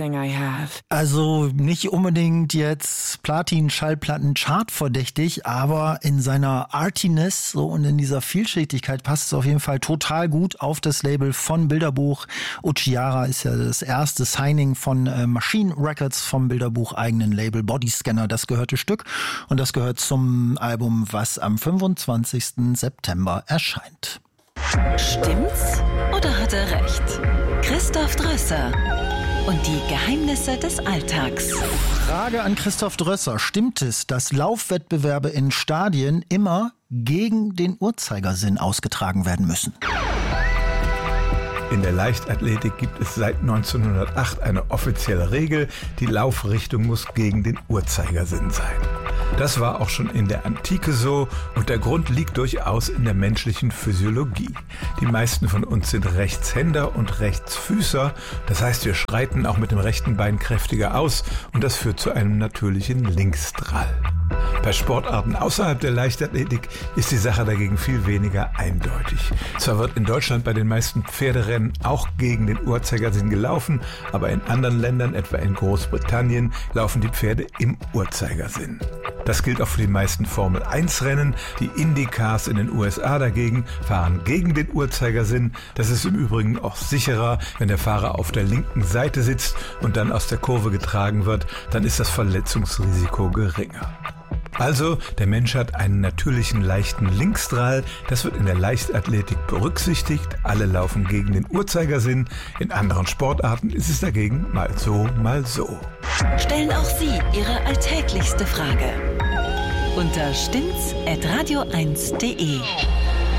everything I have. Also nicht unbedingt jetzt Platin-Schallplatten-Chart verdächtig, aber in seiner Artiness so und in dieser Vielschichtigkeit passt es auf jeden Fall total gut auf das Label von Bilderbuch. Uchiara ist ja das erste Signing von Machine Records vom Bilderbuch eigenen Label Bodyscanner, das gehörte Stück. Und das gehört zum Album, was am 25. September erscheint. Stimmt's oder hat er recht? Christoph Drösser und die Geheimnisse des Alltags. Frage an Christoph Drösser. Stimmt es, dass Laufwettbewerbe in Stadien immer gegen den Uhrzeigersinn ausgetragen werden müssen? In der Leichtathletik gibt es seit 1908 eine offizielle Regel, die Laufrichtung muss gegen den Uhrzeigersinn sein. Das war auch schon in der Antike so und der Grund liegt durchaus in der menschlichen Physiologie. Die meisten von uns sind Rechtshänder und Rechtsfüßer, das heißt, wir schreiten auch mit dem rechten Bein kräftiger aus und das führt zu einem natürlichen Linksdrall. Bei Sportarten außerhalb der Leichtathletik ist die Sache dagegen viel weniger eindeutig. Zwar wird in Deutschland bei den meisten Pferderennen auch gegen den Uhrzeigersinn gelaufen, aber in anderen Ländern, etwa in Großbritannien, laufen die Pferde im Uhrzeigersinn. Das gilt auch für die meisten Formel-1-Rennen. Die Indycars in den USA dagegen fahren gegen den Uhrzeigersinn. Das ist im Übrigen auch sicherer, wenn der Fahrer auf der linken Seite sitzt und dann aus der Kurve getragen wird, dann ist das Verletzungsrisiko geringer. Also, der Mensch hat einen natürlichen leichten Linksdrall. Das wird in der Leichtathletik berücksichtigt. Alle laufen gegen den Uhrzeigersinn. In anderen Sportarten ist es dagegen mal so, mal so. Stellen auch Sie Ihre alltäglichste Frage unter stimmts@radio1.de.